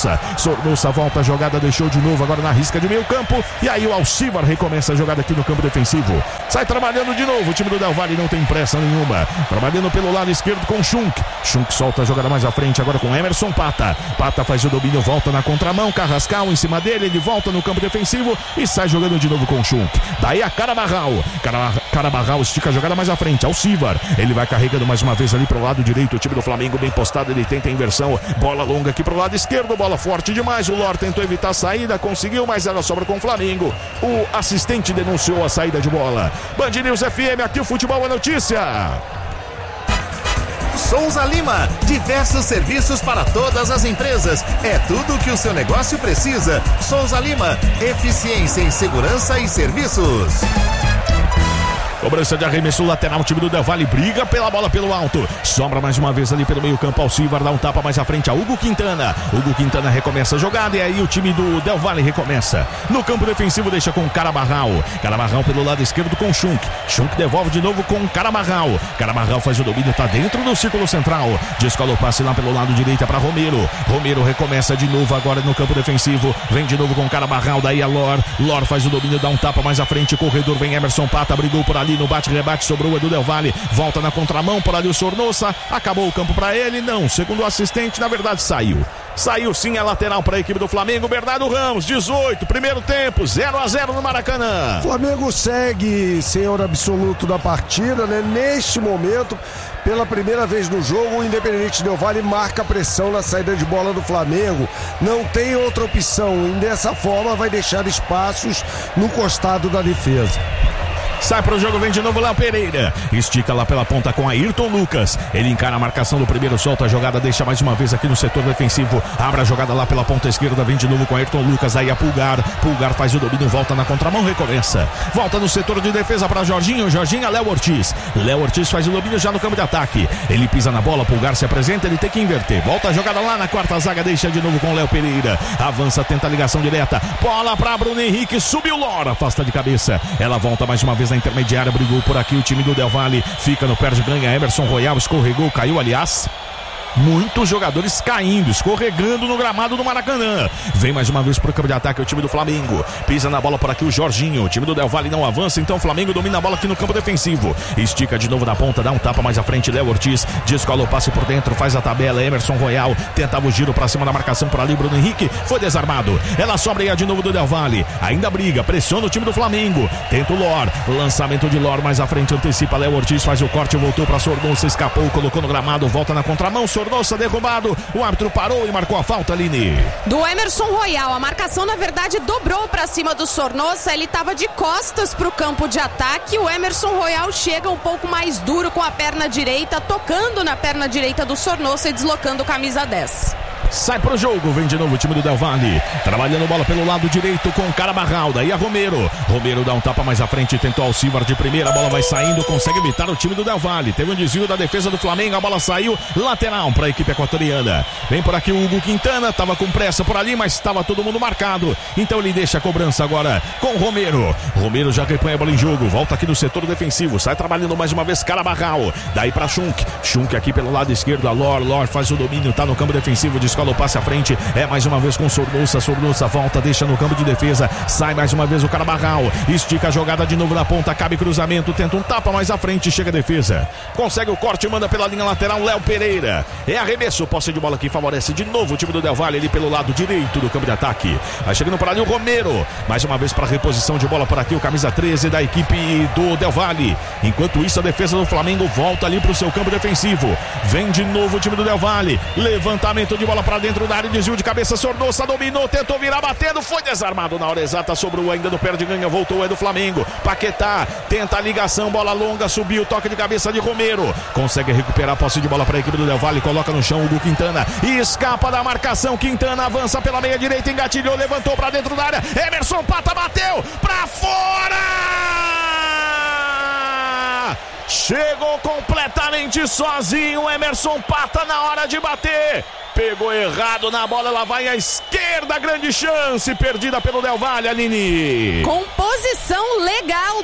Sornosa. Sornosa volta a jogada, deixou de novo agora na risca de meio campo. E aí o Alcivar recomeça a jogada aqui no campo defensivo. Sai trabalhando de novo. O time do Del Valle não tem pressa nenhuma. Trabalhando pelo lado esquerdo com Schunk. Schunk solta a jogada mais à frente agora com Emerson Pata. Pata faz o domínio, volta na contramão. Carrascal em cima dele. Ele volta no campo defensivo e sai jogando de novo com Schunk. Daí a Carabarral. Carabarral estica a jogada mais à frente. Alcivar. Ele vai carregando mais uma vez ali pro lado direito. O time do Flamengo bem postado. Ele tenta a inversão. Bola longa aqui pro lado esquerdo. Bola forte demais. O Lor tentou evitar a saída. Conseguiu, mas ela sobra com o Flamengo. O assistente denunciou a saída de bola. Band News F M, aqui o futebol é notícia. Souza Lima, diversos serviços para todas as empresas. É tudo o que o seu negócio precisa. Souza Lima, eficiência em segurança e serviços. Cobrança de arremesso lateral, o time do Del Valle briga pela bola pelo alto. Sobra mais uma vez ali pelo meio campo. Alcivar dá um tapa mais à frente a Hugo Quintana. Hugo Quintana recomeça a jogada e aí o time do Del Valle recomeça. No campo defensivo deixa com Carabarral. Carabarral pelo lado esquerdo com Schunk. Schunk devolve de novo com Carabarral. Carabarral faz o domínio, tá dentro do círculo central. Descola o passe lá pelo lado direito para Romero. Romero recomeça de novo agora no campo defensivo. Vem de novo com Carabarral, daí a Lor. Lor faz o domínio, dá um tapa mais à frente. Corredor vem Emerson Pata, brigou por ali. No bate-rebate sobrou o Edu Del Valle, volta na contramão por ali o Sornosa, acabou o campo para ele, não, segundo o assistente, na verdade saiu. Saiu sim a lateral para a equipe do Flamengo. Bernardo Ramos, dezoito, primeiro tempo, zero a zero no Maracanã. Flamengo segue senhor absoluto da partida, né? Neste momento, pela primeira vez no jogo, o Independente Del Valle marca pressão na saída de bola do Flamengo. Não tem outra opção e dessa forma vai deixar espaços no costado da defesa. Sai pro jogo, vem de novo Léo Pereira. Estica lá pela ponta com Ayrton Lucas. Ele encara a marcação do primeiro, solta a jogada, deixa mais uma vez aqui no setor defensivo. Abre a jogada lá pela ponta esquerda, vem de novo com Ayrton Lucas. Aí a Pulgar. Pulgar faz o domínio, volta na contramão, recomeça. Volta no setor de defesa para Jorginho. Jorginho a Léo Ortiz. Léo Ortiz faz o domínio já no campo de ataque. Ele pisa na bola, Pulgar se apresenta, ele tem que inverter. Volta a jogada lá na quarta zaga, deixa de novo com Léo Pereira. Avança, tenta a ligação direta. Bola para Bruno Henrique, subiu Lora, afasta de cabeça. Ela volta mais uma vez na intermediária, brigou por aqui o time do Del Valle, fica no perde ganha, Emerson Royal escorregou, caiu aliás. Muitos jogadores caindo, escorregando no gramado do Maracanã. Vem mais uma vez pro campo de ataque o time do Flamengo. Pisa na bola por aqui o Jorginho. O time do Del Valle não avança, então o Flamengo domina a bola aqui no campo defensivo. Estica de novo da ponta, dá um tapa mais à frente. Léo Ortiz descola o passe por dentro, faz a tabela. Emerson Royal tentava o giro pra cima da marcação por ali. Bruno Henrique foi desarmado. Ela sobra aí de novo do Del Valle. Ainda briga, pressiona o time do Flamengo. Tenta o Lor. Lançamento de Lor mais à frente, antecipa. Léo Ortiz faz o corte, voltou pra Sornosa, escapou, colocou no gramado, volta na contramão. Sornosa derrubado, o árbitro parou e marcou a falta, Aline. Do Emerson Royal, a marcação na verdade dobrou pra cima do Sornosa, ele tava de costas pro campo de ataque, o Emerson Royal chega um pouco mais duro com a perna direita, tocando na perna direita do Sornosa e deslocando camisa dez. Sai pro jogo, vem de novo o time do Del Valle, trabalhando bola pelo lado direito com Carabarral, daí a Romero. Romero dá um tapa mais à frente, tentou Alcivar de primeira, a bola vai saindo, consegue evitar o time do Del Valle. Teve um desvio da defesa do Flamengo, a bola saiu, lateral para a equipe equatoriana. Vem por aqui o Hugo Quintana, tava com pressa por ali, mas estava todo mundo marcado. Então ele deixa a cobrança agora com o Romero. Romero já repõe a bola em jogo, volta aqui no setor defensivo, sai trabalhando mais uma vez Carabarral, daí para Schunk. Schunk aqui pelo lado esquerdo, a Lor, Lor faz o domínio, tá no campo defensivo, descola o passe à frente, é mais uma vez com Sornosa, Sornosa volta, deixa no campo de defesa, sai mais uma vez o Carabarral, estica a jogada de novo na ponta, cabe cruzamento, tenta um tapa mais à frente, chega a defesa, consegue o corte, manda pela linha lateral, Léo Pereira, é arremesso, posse de bola que favorece de novo o time do Del Valle, ali pelo lado direito do campo de ataque, vai chegando por ali o Romero, mais uma vez para reposição de bola por aqui, o camisa treze da equipe do Del Valle, enquanto isso a defesa do Flamengo volta ali pro seu campo defensivo, vem de novo o time do Del Valle, levantamento de bola para dentro da área, desvio de cabeça, Sornosa dominou, tentou virar batendo, foi desarmado na hora exata, sobrou ainda no perde ganha, voltou é do Flamengo, Paquetá tenta a ligação, bola longa, subiu, toque de cabeça de Romero, consegue recuperar a posse de bola para a equipe do Del Valle, coloca no chão o Hugo Quintana, e escapa da marcação, Quintana avança pela meia direita, engatilhou, levantou para dentro da área, Emerson Pata bateu para fora! Chegou completamente sozinho Emerson Pata na hora de bater. Pegou errado na bola, ela vai à esquerda, grande chance, perdida pelo Del Valle, Aline. Composição legal do lado esquerdo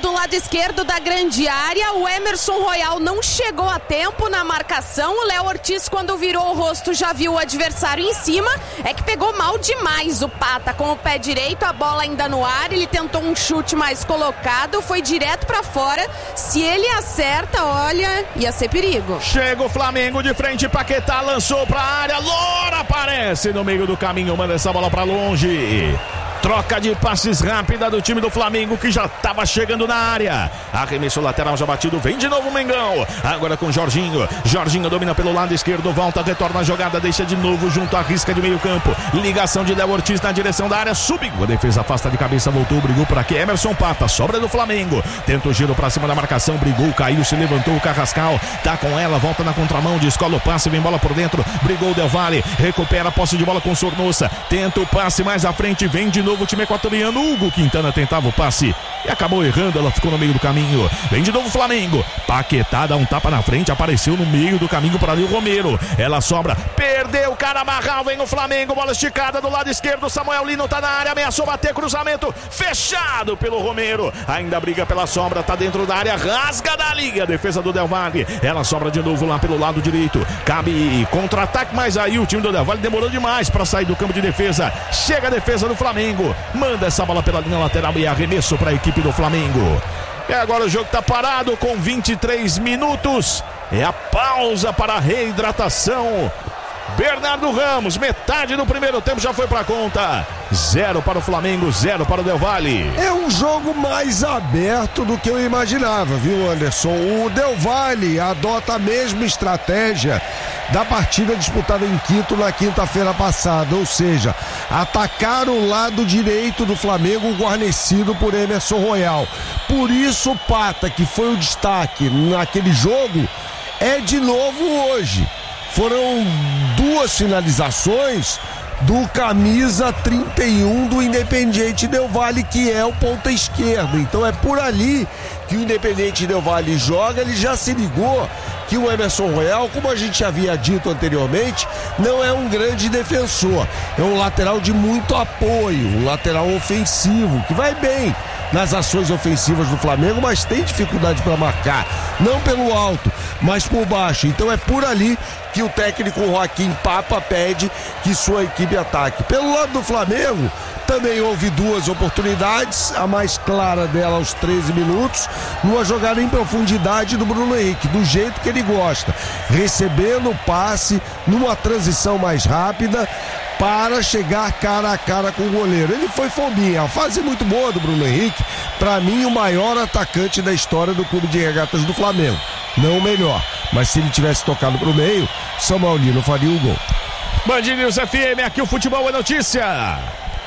esquerdo da grande área, o Emerson Royal não chegou a tempo na marcação. O Léo Ortiz, quando virou o rosto, já viu o adversário em cima. É que pegou mal demais o Pata com o pé direito, a bola ainda no ar. Ele tentou um chute mais colocado, foi direto pra fora. Se ele acerta, olha, ia ser perigo. Chega o Flamengo de frente, Paquetá lançou pra área, Loura aparece no meio do caminho, manda essa bola pra longe. Troca de passes rápida do time do Flamengo, que já estava chegando na área. Arremesso lateral já batido, vem de novo o Mengão. Agora com Jorginho. Jorginho domina pelo lado esquerdo, volta, retorna a jogada, deixa de novo junto à risca de meio campo. Ligação de Léo Ortiz na direção da área, subiu. A defesa afasta de cabeça, voltou, brigou por aqui. Emerson Pata, sobra do Flamengo. Tenta o giro pra cima da marcação, brigou, caiu, se levantou o Carrascal. Tá com ela, volta na contramão, descola o passe, vem bola por dentro. Brigou o Del Valle, recupera a posse de bola com Sornosa. Tenta o passe mais à frente, vem de novo o time equatoriano. Hugo Quintana tentava o passe e acabou errando, ela ficou no meio do caminho. Vem de novo o Flamengo. Paquetá dá um tapa na frente, apareceu no meio do caminho para ali o Romero. Ela sobra, perdeu o Carabarral, vem o Flamengo, bola esticada do lado esquerdo. Samuel Lino tá na área, ameaçou bater, cruzamento fechado pelo Romero. Ainda briga pela sobra, tá dentro da área, rasga da liga, a defesa do Del Valle. Ela sobra de novo lá pelo lado direito. Cabe contra-ataque, mas aí o time do Del Valle demorou demais para sair do campo de defesa. Chega a defesa do Flamengo, manda essa bola pela linha lateral e arremesso para a equipe do Flamengo. E agora o jogo está parado com vinte e três minutos. É a pausa para a reidratação. Bernardo Ramos, metade do primeiro tempo já foi para conta. Zero para o Flamengo, zero para o Del Valle. É um jogo mais aberto do que eu imaginava, viu, Anderson? O Del Valle adota a mesma estratégia da partida disputada em Quito na quinta-feira passada, ou seja, atacar o lado direito do Flamengo guarnecido por Emerson Royal. Por isso o Pata, que foi o destaque naquele jogo, é de novo hoje. Foram duas finalizações do camisa trinta e um do Independiente Del Valle, que é o ponta esquerdo. Então é por ali que o Independiente Del Valle joga. Ele já se ligou que o Emerson Royal, como a gente havia dito anteriormente, não é um grande defensor. É um lateral de muito apoio, um lateral ofensivo, que vai bem nas ações ofensivas do Flamengo, mas tem dificuldade para marcar, não pelo alto, mas por baixo. Então é por ali que o técnico Joaquim Papa pede que sua equipe ataque. Pelo lado do Flamengo, também houve duas oportunidades, a mais clara dela aos treze minutos, numa jogada em profundidade do Bruno Henrique, do jeito que ele gosta, recebendo o passe numa transição mais rápida para chegar cara a cara com o goleiro. Ele foi fominha, a fase muito boa do Bruno Henrique, para mim o maior atacante da história do Clube de Regatas do Flamengo, não o melhor, mas se ele tivesse tocado pro meio, Samuel Lino faria o gol. Band News F M, aqui o futebol é notícia.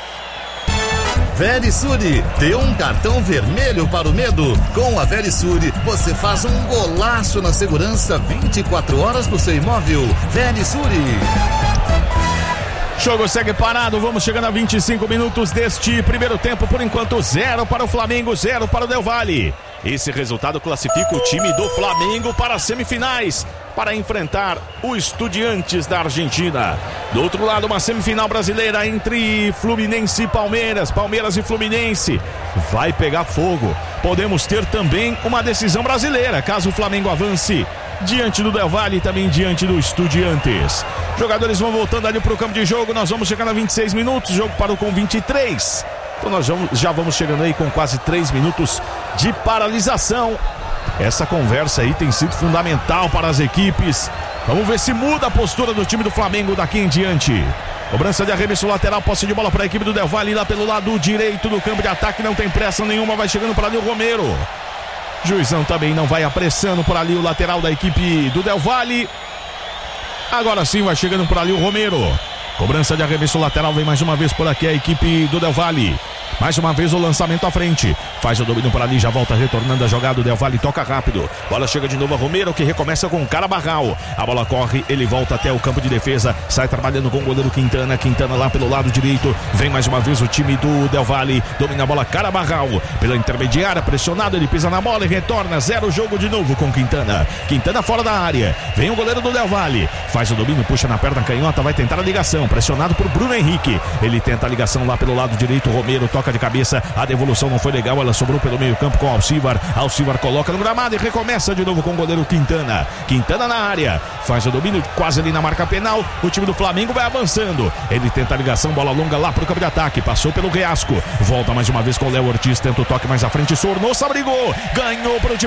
Verisure, dê um cartão vermelho para o medo. Com a Verisure, você faz um golaço na segurança vinte e quatro horas do seu imóvel. Verisure. Jogo segue parado, vamos chegando a vinte e cinco minutos deste primeiro tempo. Por enquanto, zero para o Flamengo, zero para o Del Valle. Esse resultado classifica o time do Flamengo para as semifinais, para enfrentar o Estudiantes da Argentina. Do outro lado, uma semifinal brasileira entre Fluminense e Palmeiras. Palmeiras e Fluminense. Vai pegar fogo. Podemos ter também uma decisão brasileira, caso o Flamengo avance diante do Del Valle e também diante do Estudiantes. Jogadores vão voltando ali para o campo de jogo. Nós vamos chegando a vinte e seis minutos. O jogo parou com vinte e três. Então nós vamos, já vamos chegando aí com quase três minutos de paralisação. Essa conversa aí tem sido fundamental para as equipes. Vamos ver se muda a postura do time do Flamengo daqui em diante. Cobrança de arremesso lateral, posse de bola para a equipe do Del Valle lá pelo lado direito do campo de ataque. Não tem pressa nenhuma, vai chegando para ali o Romero. Juizão também não vai apressando por ali o lateral da equipe do Del Valle. Agora sim vai chegando por ali o Romero. Cobrança de arremesso lateral, vem mais uma vez por aqui a equipe do Del Valle. Mais uma vez o lançamento à frente. Faz o domínio por ali, já volta retornando a jogada. O Del Valle toca rápido. Bola chega de novo a Romero, que recomeça com o Carabarral. A bola corre, ele volta até o campo de defesa. Sai trabalhando com o goleiro Quintana. Quintana lá pelo lado direito. Vem mais uma vez o time do Del Valle. Domina a bola Carabarral. Pela intermediária, pressionado, ele pisa na bola e retorna. Zero jogo de novo com Quintana. Quintana fora da área. Vem o goleiro do Del Valle. Faz o domínio, puxa na perna canhota, vai tentar a ligação. Pressionado por Bruno Henrique. Ele tenta a ligação lá pelo lado direito. Romero toca toca de cabeça, a devolução não foi legal, ela sobrou pelo meio campo com o Alcivar. Alcivar coloca no gramado e recomeça de novo com o goleiro Quintana. Quintana na área, faz o domínio quase ali na marca penal. O time do Flamengo vai avançando. Ele tenta a ligação, bola longa lá pro campo de ataque, passou pelo Reasco, volta mais uma vez com o Léo Ortiz, tenta o toque mais à frente, Sornosa brigou, ganhou pro time